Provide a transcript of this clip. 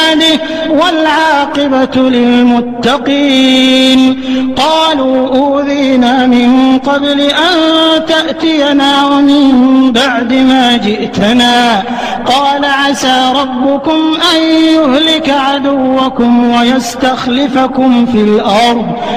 عباده والعاقبة للمتقين. قالوا أوذينا من قبل أن تأتينا ومن بعد ما جئتنا قال عسى ربكم أن يهلك عدوكم ويستخلفكم في الأرض